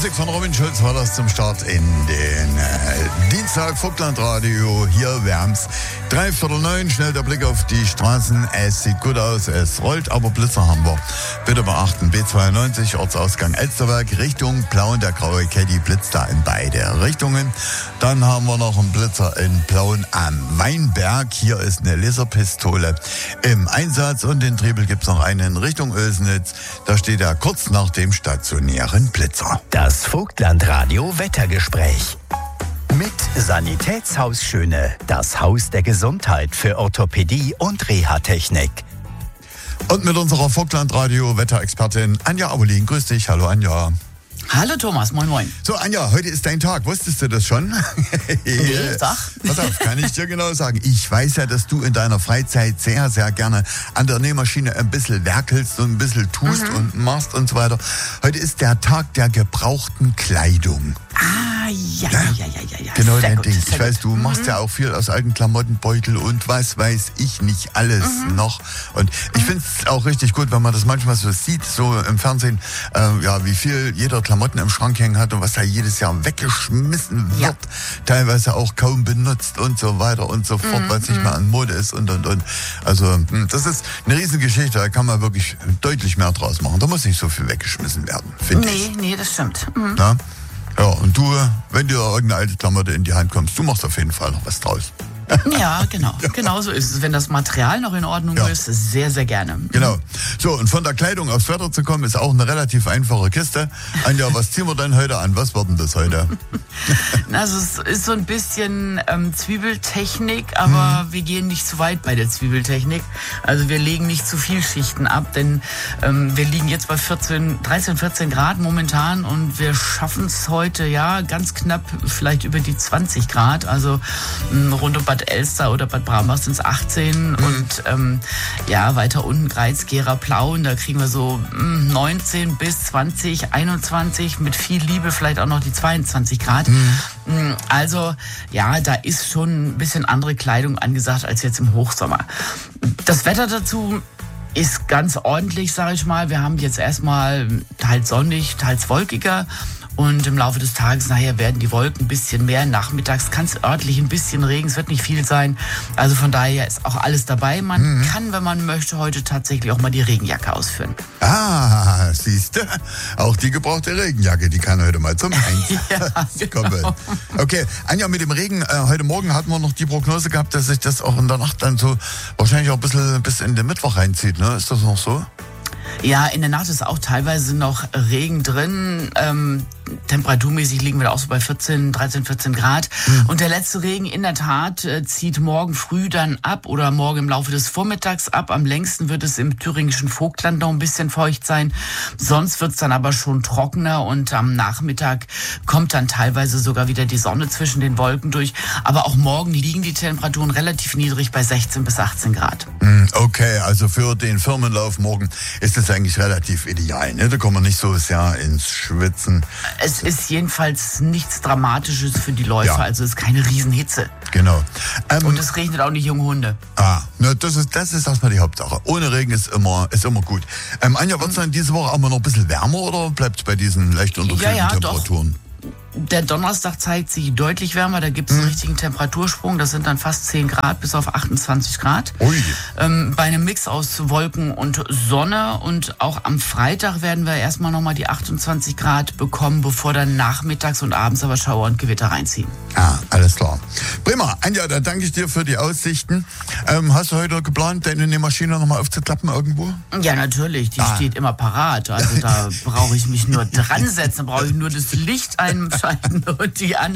Musik von Robin Schulz war das zum Start in den Dienstag. Vogtlandradio, hier wärm's. 8:45, schnell der Blick auf die Straßen. Es sieht gut aus, es rollt, aber Blitzer haben wir. Bitte beachten, B92, Ortsausgang Elsterwerk, Richtung Plauen, der graue Caddy blitzt da in beide Richtungen. Dann haben wir noch einen Blitzer in Plauen am Weinberg. Hier ist eine Laserpistole im Einsatz und in Triebel gibt's noch einen in Richtung Oelsnitz. Da steht er kurz nach dem stationären Blitzer. Das Vogtlandradio Wettergespräch. Mit Sanitätshaus Schöne, das Haus der Gesundheit für Orthopädie und Reha-Technik. Und mit unserer Vogtlandradio Wetterexpertin Anja Aulin. Grüß dich, hallo Anja. Hallo Thomas, moin moin. So Anja, heute ist dein Tag, wusstest du das schon? Nee, sag. Pass auf, kann ich dir genau sagen. Ich weiß ja, dass du in deiner Freizeit sehr, sehr gerne an der Nähmaschine ein bisschen werkelst und ein bisschen tust und machst und so weiter. Heute ist der Tag der gebrauchten Kleidung. Ah, ja. Genau sehr dein gut, Ding. sehr Ich weiß, gut. du machst ja auch viel aus alten Klamottenbeutel und was weiß ich nicht alles noch. Und ich finde es auch richtig gut, wenn man das manchmal so sieht, so im Fernsehen, wie viel jeder Klamotten im Schrank hängen hat und was da jedes Jahr weggeschmissen wird. Ja. Teilweise auch kaum benutzt und so weiter und so fort, weil es nicht mehr an Mode ist und. Also, das ist eine Riesengeschichte, da kann man wirklich deutlich mehr draus machen. Da muss nicht so viel weggeschmissen werden, finde ich. Nee, das stimmt. Na? Ja, und du, wenn dir irgendeine alte Klamotte in die Hand kommst, du machst auf jeden Fall noch was draus. Ja, genau. Genau so ist es. Wenn das Material noch in Ordnung ist, sehr, sehr gerne. Genau. So, und von der Kleidung aufs Wetter zu kommen, ist auch eine relativ einfache Kiste. Anja, was ziehen wir denn heute an? Was wird denn das heute? Also es ist so ein bisschen Zwiebeltechnik, aber wir gehen nicht zu weit bei der Zwiebeltechnik. Also wir legen nicht zu viel Schichten ab, denn wir liegen jetzt bei 13, 14 Grad momentan und wir schaffen es heute, ganz knapp vielleicht über die 20 Grad. Also rund um Bad Elster oder Bad Brambach sind es 18 und weiter unten Greiz, Gera, Plauen, da kriegen wir so 19 bis 20, 21, mit viel Liebe vielleicht auch noch die 22 Grad. Also da ist schon ein bisschen andere Kleidung angesagt als jetzt im Hochsommer. Das Wetter dazu ist ganz ordentlich, sage ich mal. Wir haben jetzt erstmal teils sonnig, teils wolkiger. Und im Laufe des Tages nachher werden die Wolken ein bisschen mehr. Nachmittags kann es örtlich ein bisschen Regen, es wird nicht viel sein. Also von daher ist auch alles dabei. Man kann, wenn man möchte, heute tatsächlich auch mal die Regenjacke ausführen. Ah, siehst du, auch die gebrauchte Regenjacke, die kann heute mal zum Einsatz kommen. Okay, Anja, mit dem Regen, heute Morgen hatten wir noch die Prognose gehabt, dass sich das auch in der Nacht dann so wahrscheinlich auch ein bisschen bis in den Mittwoch reinzieht, ne? Ist das noch so? Ja, in der Nacht ist auch teilweise noch Regen drin. Temperaturmäßig liegen wir auch so bei 13, 14 Grad. Und der letzte Regen in der Tat zieht morgen früh dann ab oder morgen im Laufe des Vormittags ab. Am längsten wird es im thüringischen Vogtland noch ein bisschen feucht sein. Sonst wird es dann aber schon trockener und am Nachmittag kommt dann teilweise sogar wieder die Sonne zwischen den Wolken durch. Aber auch morgen liegen die Temperaturen relativ niedrig bei 16 bis 18 Grad. Okay, also für den Firmenlauf morgen ist es eigentlich relativ ideal, ne? Da kommen wir nicht so sehr ins Schwitzen. Es ist jedenfalls nichts Dramatisches für die Läufer, also es ist keine Riesenhitze. Genau. Und es regnet auch nicht junge Hunde. Das ist erstmal die Hauptsache. Ohne Regen ist immer gut. Anja, wird es dann diese Woche auch mal noch ein bisschen wärmer oder bleibt es bei diesen leicht unterkühlten Temperaturen? Doch. Der Donnerstag zeigt sich deutlich wärmer, da gibt es einen richtigen Temperatursprung, das sind dann fast 10 Grad bis auf 28 Grad. Ui. Bei einem Mix aus Wolken und Sonne und auch am Freitag werden wir erstmal nochmal die 28 Grad bekommen, bevor dann nachmittags und abends aber Schauer und Gewitter reinziehen. Alles klar. Prima. Anja, dann danke ich dir für die Aussichten. Hast du heute geplant, deine Nähmaschine nochmal aufzuklappen irgendwo? Ja, natürlich, die steht immer parat. Also da brauche ich mich nur dran setzen, brauche ich nur das Licht einschalten und die an.